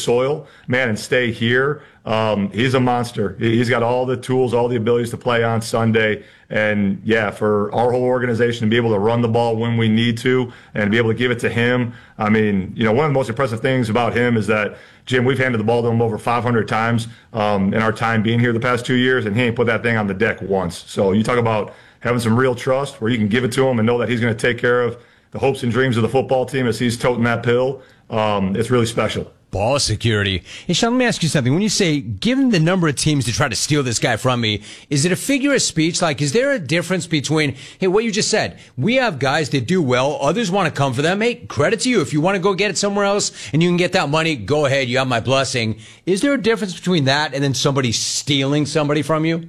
soil, man, and stay here, he's a monster. He's got all the tools, all the abilities to play on Sunday. And yeah, for our whole organization to be able to run the ball when we need to and be able to give it to him. I mean, one of the most impressive things about him is that, Jim, we've handed the ball to him over 500 times in our time being here the past 2 years, and he ain't put that thing on the deck once. So you talk about having some real trust where you can give it to him and know that he's going to take care of the hopes and dreams of the football team as he's toting that pill. It's really special. Ball security. Hey, Sean, let me ask you something. When you say, given the number of teams to try to steal this guy from me, is it a figure of speech? Like, is there a difference between, hey, what you just said, we have guys that do well, others want to come for them. Hey, credit to you. If you want to go get it somewhere else and you can get that money, go ahead. You have my blessing. Is there a difference between that and then somebody stealing somebody from you?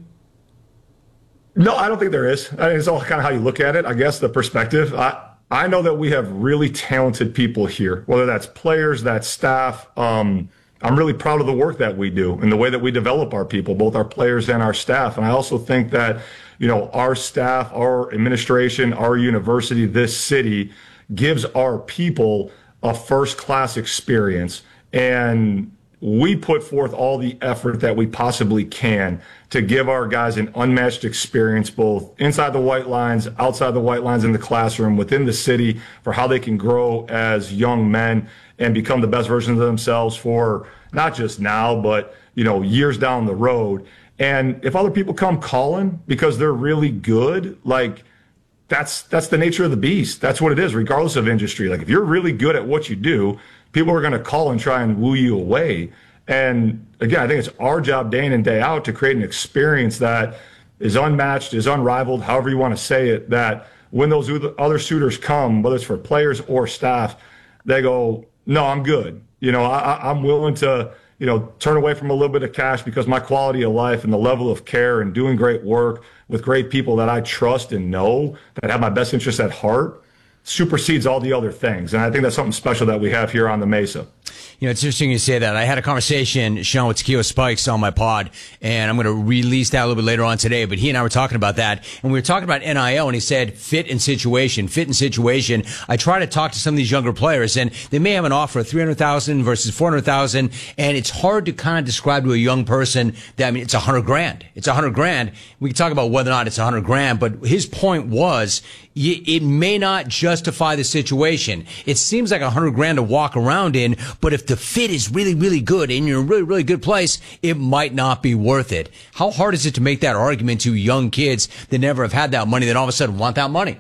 No, I don't think there is. I mean, it's all kind of how you look at it, I guess, the perspective. I know that we have really talented people here, whether that's players, that's staff. I'm really proud of the work that we do and the way that we develop our people, both our players and our staff. And I also think that, our staff, our administration, our university, this city gives our people a first-class experience. And we put forth all the effort that we possibly can to give our guys an unmatched experience, both inside the white lines, outside the white lines, in the classroom, within the city, for how they can grow as young men and become the best versions of themselves for not just now, but, years down the road. And if other people come calling because they're really good, like, that's the nature of the beast. That's what it is, regardless of industry. Like, if you're really good at what you do, people are going to call and try and woo you away. And again, I think it's our job day in and day out to create an experience that is unmatched, is unrivaled, however you want to say it, that when those other suitors come, whether it's for players or staff, they go, no, I'm good. I'm willing to, turn away from a little bit of cash because my quality of life and the level of care and doing great work with great people that I trust and know that have my best interests at heart supersedes all the other things. And I think that's something special that we have here on the Mesa. It's interesting you say that. I had a conversation, Sean, with Takeo Spikes on my pod, and I'm going to release that a little bit later on today, but he and I were talking about that, and we were talking about NIL, and he said fit and situation. I try to talk to some of these younger players, and they may have an offer of $300,000 versus $400,000, and it's hard to kind of describe to a young person that, it's $100,000. It's $100,000. We can talk about whether or not it's $100,000, but his point was, it may not justify the situation. It seems like $100,000 to walk around in, but if the fit is really, really good and you're in a really, really good place, it might not be worth it. How hard is it to make that argument to young kids that never have had that money that all of a sudden want that money?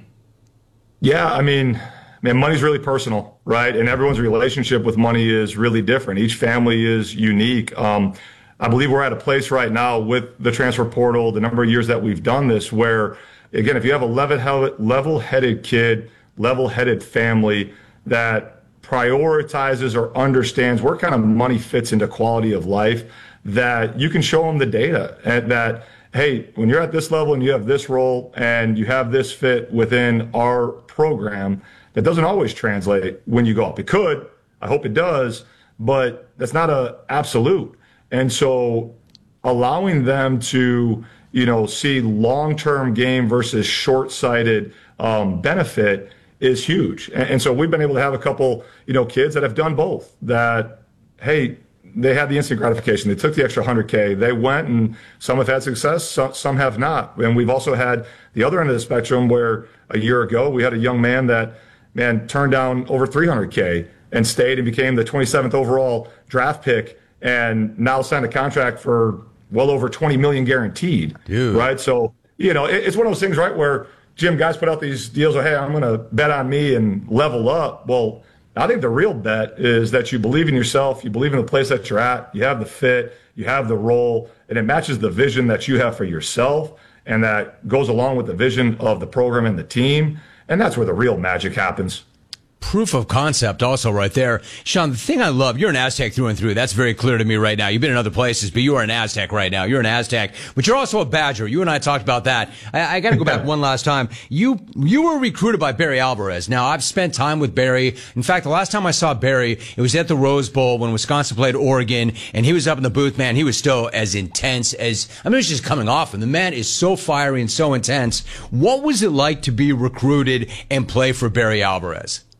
Yeah, man, money's really personal, right? And everyone's relationship with money is really different. Each family is unique. I believe we're at a place right now with the transfer portal, the number of years that we've done this, where, again, if you have a level-headed kid, level-headed family that prioritizes or understands where kind of money fits into quality of life, that you can show them the data and that, hey, when you're at this level and you have this role and you have this fit within our program, that doesn't always translate when you go up. It could, I hope it does, but that's not a absolute. And so allowing them to, see long-term gain versus short-sighted benefit is huge. And so we've been able to have a couple, kids that have done both, that, hey, they had the instant gratification. They took the extra $100K. They went, and some have had success, some have not. And we've also had the other end of the spectrum where a year ago we had a young man that, turned down over $300K and stayed and became the 27th overall draft pick and now signed a contract for well over $20 million guaranteed. Dude. Right? So, it's one of those things, right, where Jim, guys put out these deals where, hey, I'm going to bet on me and level up. Well, I think the real bet is that you believe in yourself, you believe in the place that you're at, you have the fit, you have the role, and it matches the vision that you have for yourself, and that goes along with the vision of the program and the team, and that's where the real magic happens. Proof of concept also right there. Sean, the thing I love, you're an Aztec through and through. That's very clear to me right now. You've been in other places, but you are an Aztec right now. You're an Aztec, but you're also a Badger. You and I talked about that. I got to go back one last time. You were recruited by Barry Alvarez. Now, I've spent time with Barry. In fact, the last time I saw Barry, it was at the Rose Bowl when Wisconsin played Oregon, and he was up in the booth, man. He was still as intense as, it was just coming off him. The man is so fiery and so intense. What was it like to be recruited and play for Barry Alvarez?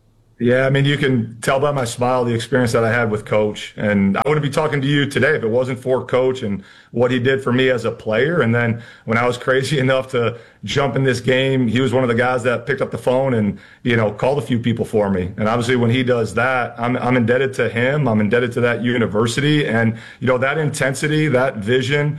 Yeah, I mean, you can tell by my smile the experience that I had with Coach. And I wouldn't be talking to you today if it wasn't for Coach and what he did for me as a player. And then when I was crazy enough to jump in this game, he was one of the guys that picked up the phone and, called a few people for me. And obviously when he does that, I'm indebted to him. I'm indebted to that university. And, that intensity, that vision,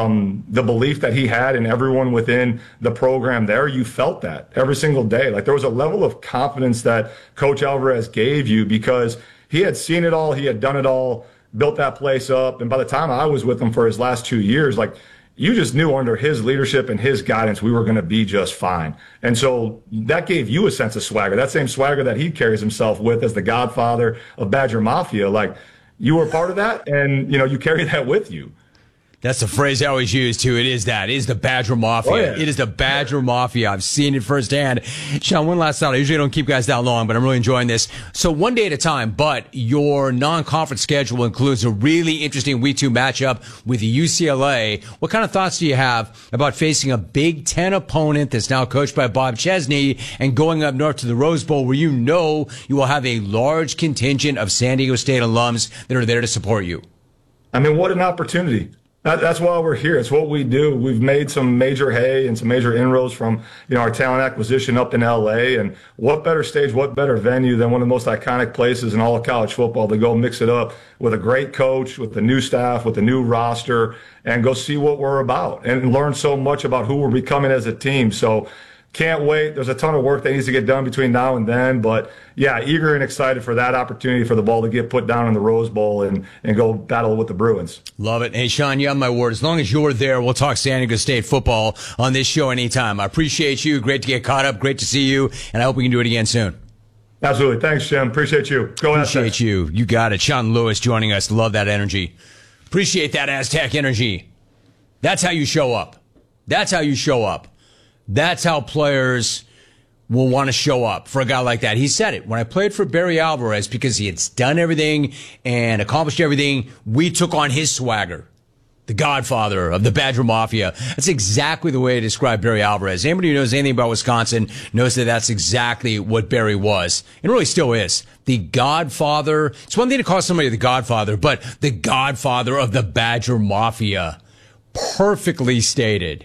the belief that he had in everyone within the program there, you felt that every single day. Like there was a level of confidence that Coach Alvarez gave you because he had seen it all. He had done it all, built that place up. And by the time I was with him for his last 2 years, like you just knew under his leadership and his guidance, we were going to be just fine. And so that gave you a sense of swagger, that same swagger that he carries himself with as the godfather of Badger Mafia. Like you were part of that and, you carry that with you. That's the phrase I always use, too. It is the Badger Mafia. Oh, yeah. It is the Badger Mafia. I've seen it firsthand. Sean, one last thought. I usually don't keep guys that long, but I'm really enjoying this. So one day at a time, but your non-conference schedule includes a really interesting Week 2 matchup with UCLA. What kind of thoughts do you have about facing a Big Ten opponent that's now coached by Bob Chesney and going up north to the Rose Bowl where you will have a large contingent of San Diego State alums that are there to support you? I mean, what an opportunity. That's why we're here. It's what we do. We've made some major hay and some major inroads from, our talent acquisition up in LA. And what better stage, what better venue than one of the most iconic places in all of college football to go mix it up with a great coach, with the new staff, with the new roster, and go see what we're about and learn so much about who we're becoming as a team. So can't wait. There's a ton of work that needs to get done between now and then. But, yeah, eager and excited for that opportunity for the ball to get put down in the Rose Bowl and go battle with the Bruins. Love it. Hey, Sean, you have my word. As long as you're there, we'll talk San Diego State football on this show anytime. I appreciate you. Great to get caught up. Great to see you. And I hope we can do it again soon. Absolutely. Thanks, Jim. Appreciate you. Go Aztecs. Appreciate you. You got it. Sean Lewis joining us. Love that energy. Appreciate that Aztec energy. That's how you show up. That's how you show up. That's how players will want to show up for a guy like that. He said it. When I played for Barry Alvarez, because he had done everything and accomplished everything, we took on his swagger. The godfather of the Badger Mafia. That's exactly the way to describe Barry Alvarez. Anybody who knows anything about Wisconsin knows that that's exactly what Barry was. And really still is. The godfather. It's one thing to call somebody the godfather, but the godfather of the Badger Mafia. Perfectly stated.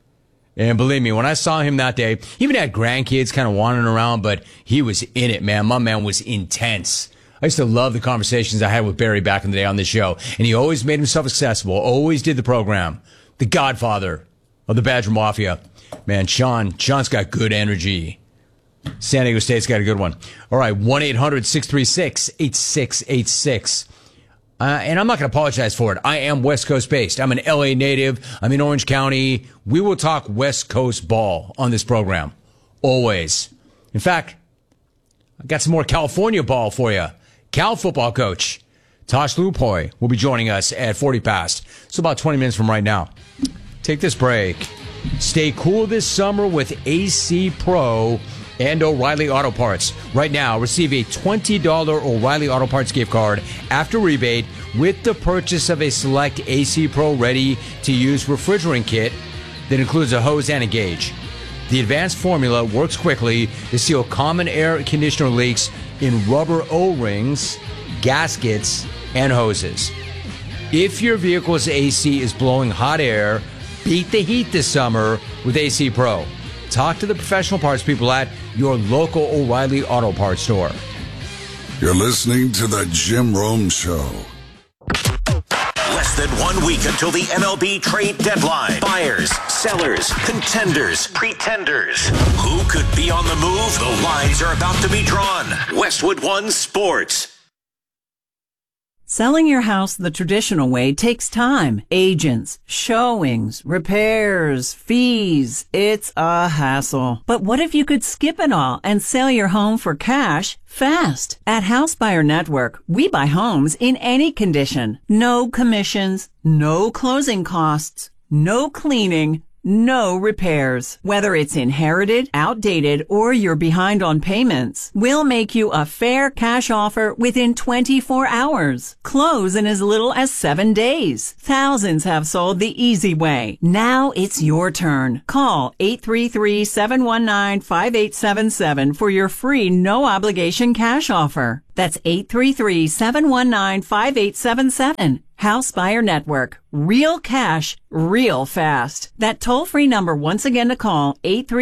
And believe me, when I saw him that day, he even had grandkids kind of wandering around, but he was in it, man. My man was intense. I used to love the conversations I had with Barry back in the day on this show. And he always made himself accessible, always did the program. The godfather of the Badger Mafia. Man, Sean's got good energy. San Diego State's got a good one. All right, 1-800-636-8686. And I'm not going to apologize for it. I am West Coast based. I'm an LA native. I'm in Orange County. We will talk West Coast ball on this program. Always. In fact, I got some more California ball for you. Cal football coach Tosh Lupoy will be joining us at 40 past. So about 20 minutes from right now. Take this break. Stay cool this summer with AC Pro and O'Reilly Auto Parts. Right now, receive a $20 O'Reilly Auto Parts gift card after rebate with the purchase of a select AC Pro ready-to-use refrigerant kit that includes a hose and a gauge. The advanced formula works quickly to seal common air conditioner leaks in rubber O-rings, gaskets, and hoses. If your vehicle's AC is blowing hot air, beat the heat this summer with AC Pro. Talk to the professional parts people at your local O'Reilly Auto Parts store. You're listening to The Jim Rome Show. Less than 1 week until the MLB trade deadline. Buyers, sellers, contenders, pretenders. Who could be on the move? The lines are about to be drawn. Westwood One Sports. Selling your house the traditional way takes time. Agents, showings, repairs, fees. It's a hassle. But what if you could skip it all and sell your home for cash fast? At House Buyer Network, we buy homes in any condition. No commissions, no closing costs, no cleaning, no repairs. Whether it's inherited, outdated, or you're behind on payments, we'll make you a fair cash offer within 24 hours. Close in as little as 7 days. Thousands have sold the easy way. Now it's your turn. Call 833-719-5877 for your free no-obligation cash offer. That's 833-719-5877. House Buyer Network. Real cash, real fast. That toll-free number once again to call,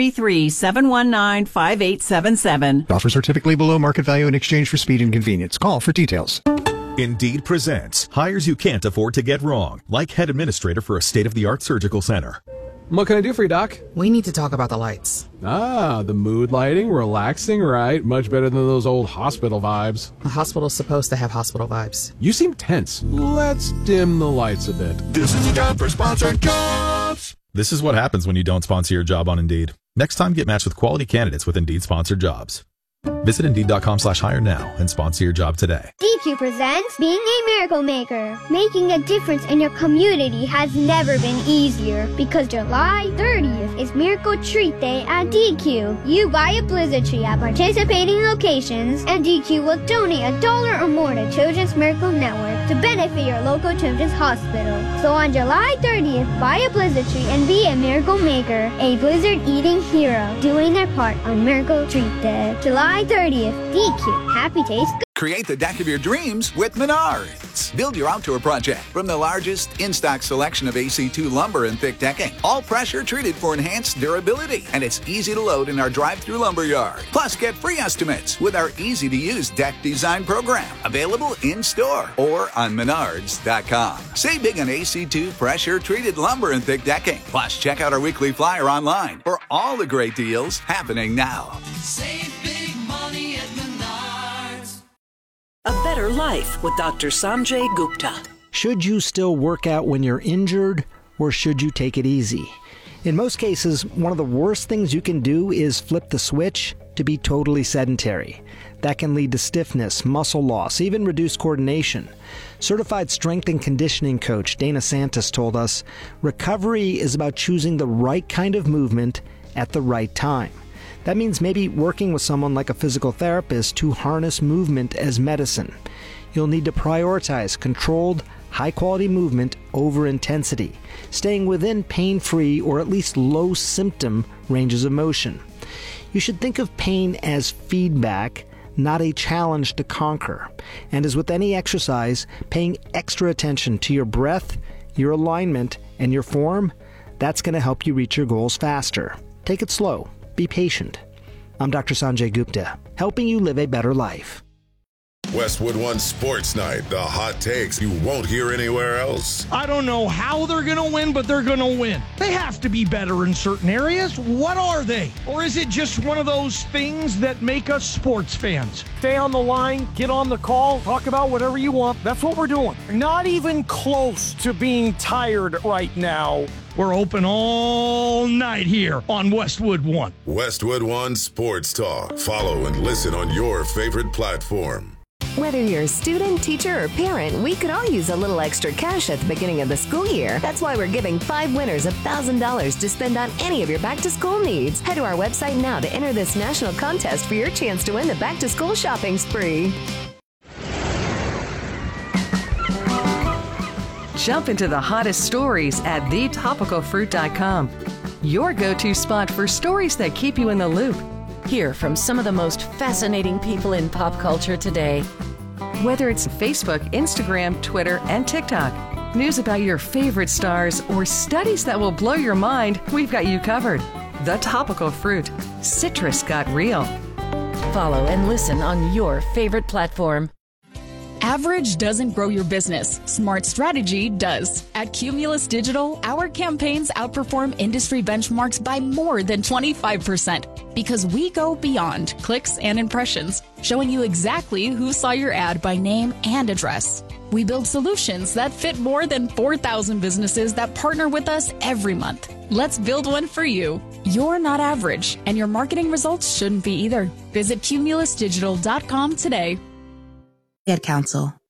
833-719-5877. Offers are typically below market value in exchange for speed and convenience. Call for details. Indeed presents hires you can't afford to get wrong, like head administrator for a state-of-the-art surgical center. What can I do for you, Doc? We need to talk about the lights. Ah, the mood lighting, relaxing, right? Much better than those old hospital vibes. A hospital's supposed to have hospital vibes. You seem tense. Let's dim the lights a bit. This is a job for sponsored jobs. This is what happens when you don't sponsor your job on Indeed. Next time, get matched with quality candidates with Indeed sponsored jobs. Visit Indeed.com/hire now and sponsor your job today. DQ presents Being a Miracle Maker. Making a difference in your community has never been easier because July 30th is Miracle Treat Day at DQ. You buy a blizzard tree at participating locations and DQ will donate $1 or more to Children's Miracle Network to benefit your local children's hospital. So on July 30th, buy a blizzard tree and be a miracle maker, a blizzard eating hero, doing their part on Miracle Treat Day. July 30th, DQ. Happy taste. Create the deck of your dreams with Menards. Build your outdoor project from the largest in-stock selection of AC2 lumber and thick decking. All pressure treated for enhanced durability. And it's easy to load in our drive-through lumber yard. Plus, get free estimates with our easy-to-use deck design program. Available in-store or on Menards.com. Save big on AC2 pressure-treated lumber and thick decking. Plus, check out our weekly flyer online for all the great deals happening now. Save big money at Menards. A Better Life with Dr. Sanjay Gupta. Should you still work out when you're injured, or should you take it easy? In most cases, one of the worst things you can do is flip the switch to be totally sedentary. That can lead to stiffness, muscle loss, even reduced coordination. Certified strength and conditioning coach Dana Santos told us, recovery is about choosing the right kind of movement at the right time. That means maybe working with someone like a physical therapist to harness movement as medicine. You'll need to prioritize controlled, high-quality movement over intensity, staying within pain-free or at least low-symptom ranges of motion. You should think of pain as feedback, not a challenge to conquer. And as with any exercise, paying extra attention to your breath, your alignment, and your form, that's going to help you reach your goals faster. Take it slow. Be patient. I'm Dr. Sanjay Gupta, helping you live a better life. Westwood One Sports Night, the hot takes you won't hear anywhere else. I don't know how they're going to win, but they're going to win. They have to be better in certain areas. What are they? Or is it just one of those things that make us sports fans? Stay on the line, get on the call, talk about whatever you want. That's what we're doing. Not even close to being tired right now. We're open all night here on Westwood One. Westwood One Sports Talk. Follow and listen on your favorite platform. Whether you're a student, teacher, or parent, we could all use a little extra cash at the beginning of the school year. That's why we're giving 5 winners $1,000 to spend on any of your back-to-school needs. Head to our website now to enter this national contest for your chance to win the back-to-school shopping spree. Jump into the hottest stories at thetopicalfruit.com. Your go-to spot for stories that keep you in the loop. Hear from some of the most fascinating people in pop culture today. Whether it's Facebook, Instagram, Twitter, and TikTok, news about your favorite stars, or studies that will blow your mind, we've got you covered. The Topical Fruit. Citrus got real. Follow and listen on your favorite platform. Average doesn't grow your business. Smart strategy does. At Cumulus Digital, our campaigns outperform industry benchmarks by more than 25% because we go beyond clicks and impressions, showing you exactly who saw your ad by name and address. We build solutions that fit more than 4,000 businesses that partner with us every month. Let's build one for you. You're not average, and your marketing results shouldn't be either. Visit cumulusdigital.com today. Ad Council.